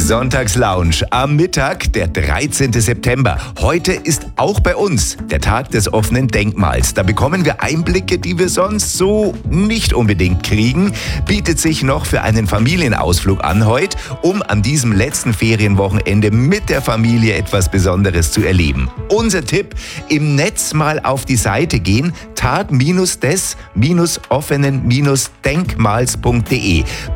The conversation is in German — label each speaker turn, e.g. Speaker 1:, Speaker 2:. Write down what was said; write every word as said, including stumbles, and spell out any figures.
Speaker 1: Sonntagslounge am Mittag, der dreizehnten September. Heute ist auch bei uns der Tag des offenen Denkmals. Da bekommen wir Einblicke, die wir sonst so nicht unbedingt kriegen. Bietet sich noch für einen Familienausflug an heute, um an diesem letzten Ferienwochenende mit der Familie etwas Besonderes zu erleben. Unser Tipp: im Netz mal auf die Seite gehen, tag des offenen Denkmals punkt de.